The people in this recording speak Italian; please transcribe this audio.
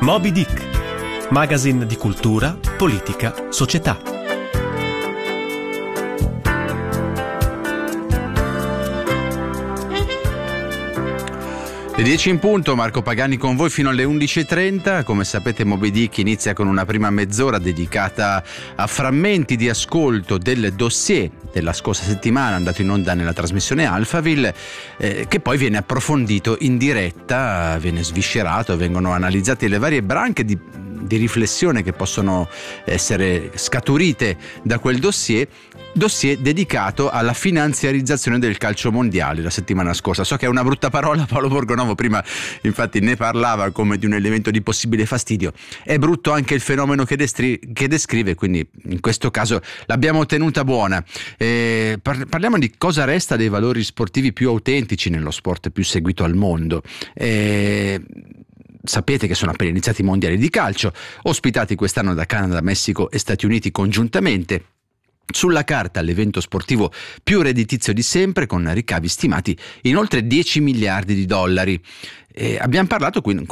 Moby Dick, magazine di cultura, politica, società. Le 10 in punto, Marco Pagani con voi fino alle 11.30. Come sapete, Moby Dick inizia con una prima mezz'ora dedicata a frammenti di ascolto del dossier della scorsa settimana andato in onda nella trasmissione Alphaville, che poi viene approfondito in diretta, viene sviscerato, vengono analizzate le varie branche di riflessione che possono essere scaturite da quel dossier dedicato alla finanziarizzazione del calcio mondiale la settimana scorsa. So che è una brutta parola, Paolo Borgonovo prima infatti ne parlava come di un elemento di possibile fastidio. È brutto anche il fenomeno che descrive, quindi in questo caso l'abbiamo tenuta buona. Parliamo di cosa resta dei valori sportivi più autentici nello sport più seguito al mondo. Sapete che sono appena iniziati i mondiali di calcio, ospitati quest'anno da Canada, Messico e Stati Uniti congiuntamente. Sulla carta l'evento sportivo più redditizio di sempre, con ricavi stimati in oltre 10 miliardi di dollari. Abbiamo parlato qui